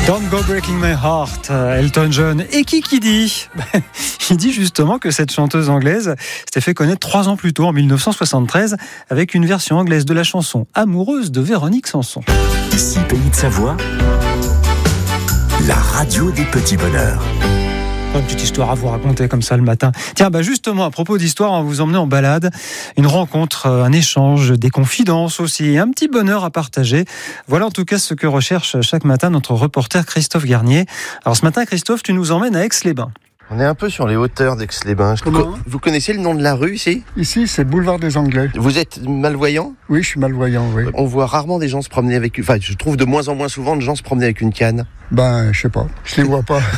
Don't Go Breaking My Heart, Elton John. Et qui dit il dit justement que cette chanteuse anglaise s'était fait connaître 3 ans plus tôt, en 1973, avec une version anglaise de la chanson Amoureuse de Véronique Sanson. Ici Pays de Savoie, la radio des petits bonheurs. Une petite histoire à vous raconter comme ça le matin. Tiens, justement, à propos d'histoire, on va vous emmener en balade. Une rencontre, un échange, des confidences aussi, et un petit bonheur à partager. Voilà en tout cas ce que recherche chaque matin notre reporter Christophe Garnier. Alors ce matin, Christophe, tu nous emmènes à Aix-les-Bains. On est un peu sur les hauteurs d'Aix-les-Bains. Vous connaissez le nom de la rue ici ? Ici, c'est boulevard des Anglais. Vous êtes malvoyant ? Oui, je suis malvoyant, oui. On voit rarement des gens se promener avec... Enfin, je trouve de moins en moins souvent de gens se promener avec une canne. Je sais pas. Je les vois pas.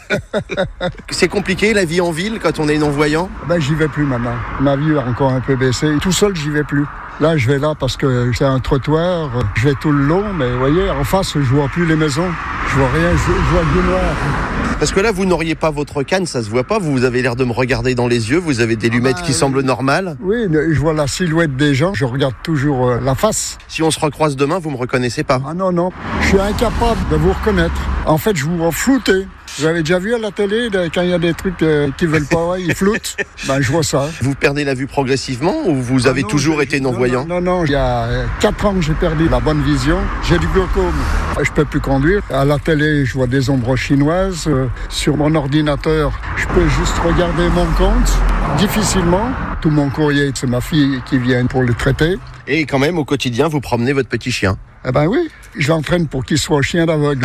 C'est compliqué, la vie en ville, quand on est non-voyant ? J'y vais plus maintenant. Ma vie a encore un peu baissé. Tout seul, j'y vais plus. Là, je vais là parce que c'est un trottoir. Je vais tout le long, mais vous voyez, en face, je vois plus les maisons. Je vois rien, je vois du noir. Parce que là, vous n'auriez pas votre canne, ça se voit pas. Vous avez l'air de me regarder dans les yeux. Vous avez des lunettes qui semblent normales. Oui, je vois la silhouette des gens. Je regarde toujours la face. Si on se recroise demain, vous me reconnaissez pas ? Ah non. Je suis incapable de vous reconnaître. En fait, je vous vois flouter. Vous avez déjà vu à la télé, quand il y a des trucs qui veulent pas, ils floutent. Je vois ça. Vous perdez la vue progressivement ou vous avez toujours été non-voyant ? Non. Il y a 4 ans que j'ai perdu la bonne vision. J'ai du glaucome. Je peux plus conduire. À la télé, je vois des ombres chinoises. Sur mon ordinateur, je peux juste regarder mon compte. Difficilement. Tout mon courrier, c'est ma fille qui vient pour le traiter. Et quand même, au quotidien, vous promenez votre petit chien ? Oui, je l'entraîne pour qu'il soit chien d'aveugle.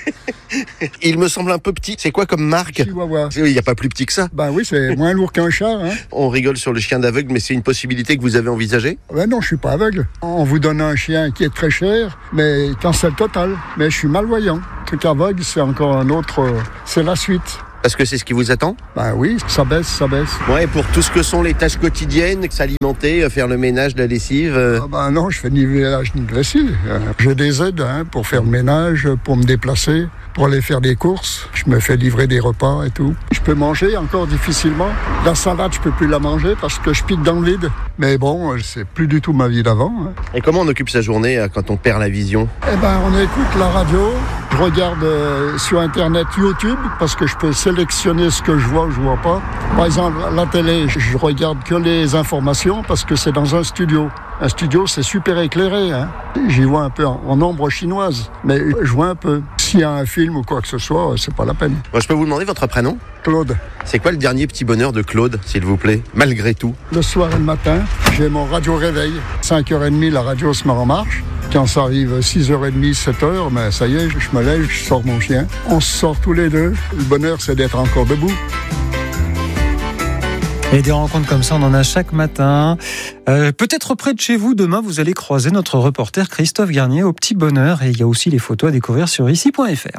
Il me semble un peu petit. C'est quoi comme marque ? Chihuahua. Il n'y a pas plus petit que ça. Oui, c'est moins lourd qu'un chat. On rigole sur le chien d'aveugle, mais c'est une possibilité que vous avez envisagée ? Non, je suis pas aveugle. On vous donne un chien qui est très cher, mais cancel total. Mais je suis malvoyant. Truc aveugle, c'est encore un autre... c'est la suite. Parce que c'est ce qui vous attend ? Oui, ça baisse. Ouais, pour tout ce que sont les tâches quotidiennes, s'alimenter, faire le ménage, la lessive. Non, je fais ni ménage ni lessive. J'ai des aides pour faire le ménage, pour me déplacer, pour aller faire des courses. Je me fais livrer des repas et tout. Je peux manger encore difficilement. La salade, je peux plus la manger parce que je pique dans le vide. Mais bon, c'est plus du tout ma vie d'avant. Et comment on occupe sa journée quand on perd la vision ? On écoute la radio. Je regarde sur Internet YouTube parce que je peux sélectionner ce que je vois ou je vois pas. Par exemple, la télé, je regarde que les informations parce que c'est dans un studio. Un studio, c'est super éclairé. J'y vois un peu en ombre chinoise, mais je vois un peu. S'il y a un film ou quoi que ce soit, c'est pas la peine. Moi, je peux vous demander votre prénom ? Claude. C'est quoi le dernier petit bonheur de Claude, s'il vous plaît, malgré tout ? Le soir et le matin, j'ai mon radio réveil. 5h30, la radio se met en marche. Quand ça arrive 6h30, 7h, ça y est, je me lève, je sors mon chien. On se sort tous les deux. Le bonheur, c'est d'être encore debout. Et des rencontres comme ça, on en a chaque matin. Peut-être près de chez vous, demain, vous allez croiser notre reporter Christophe Garnier au Petit Bonheur. Et il y a aussi les photos à découvrir sur ici.fr.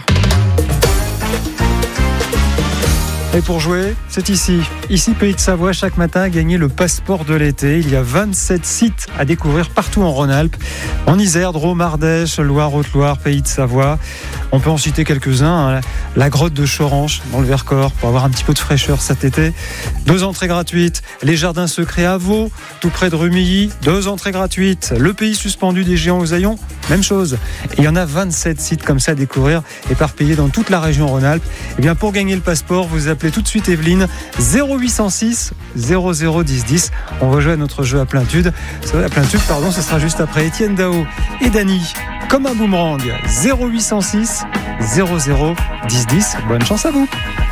Et pour jouer, c'est ici Pays de Savoie, chaque matin, gagner le passeport de l'été. Il y a 27 sites à découvrir partout en Rhône-Alpes, en Isère, Drôme, Ardèche, Loire, Haute-Loire, Pays de Savoie. On peut en citer quelques-uns. La grotte de Choranche, dans le Vercors, pour avoir un petit peu de fraîcheur cet été. 2 entrées gratuites. Les jardins secrets à Vaud, tout près de Rumilly. 2 entrées gratuites. Le pays suspendu des Géants aux Aillons, même chose. Et il y en a 27 sites comme ça à découvrir, éparpillés dans toute la région Rhône-Alpes. Et bien, pour gagner le passeport, vous appelez tout de suite Evelyne, 0806 00 10 10. On va jouer à notre jeu à plein tube. Ce sera juste après Étienne Dao et Dany. Comme un boomerang, 0806 00 10 10. Bonne chance à vous.